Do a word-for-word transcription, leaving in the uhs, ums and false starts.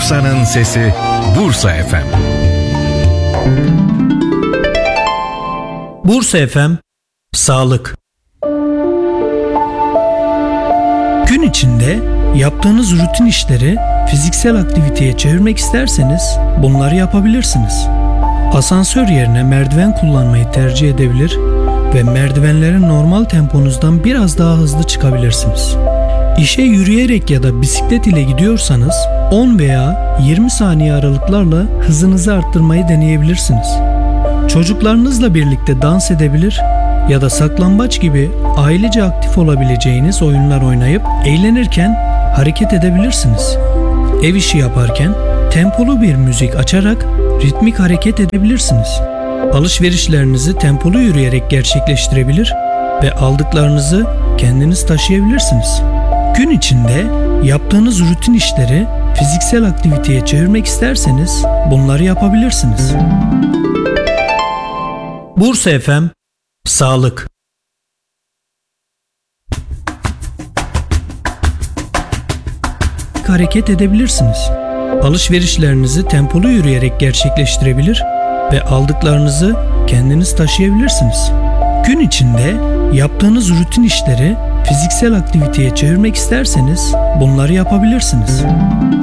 Bursa'nın sesi Bursa F M. Bursa F M Sağlık. Gün içinde yaptığınız rutin işleri fiziksel aktiviteye çevirmek isterseniz bunları yapabilirsiniz. Asansör yerine merdiven kullanmayı tercih edebilir ve merdivenlere normal temponuzdan biraz daha hızlı çıkabilirsiniz. İşe yürüyerek ya da bisiklet ile gidiyorsanız on veya yirmi saniye aralıklarla hızınızı arttırmayı deneyebilirsiniz. Çocuklarınızla birlikte dans edebilir ya da saklambaç gibi ailece aktif olabileceğiniz oyunlar oynayıp eğlenirken hareket edebilirsiniz. Ev işi yaparken tempolu bir müzik açarak ritmik hareket edebilirsiniz. Alışverişlerinizi tempolu yürüyerek gerçekleştirebilir ve aldıklarınızı kendiniz taşıyabilirsiniz. Gün içinde yaptığınız rutin işleri fiziksel aktiviteye çevirmek isterseniz bunları yapabilirsiniz. Bursa F M Sağlık. Hareket edebilirsiniz. Alışverişlerinizi tempolu yürüyerek gerçekleştirebilir ve aldıklarınızı kendiniz taşıyabilirsiniz. Gün içinde yaptığınız rutin işleri fiziksel aktiviteye çevirmek isterseniz bunları yapabilirsiniz.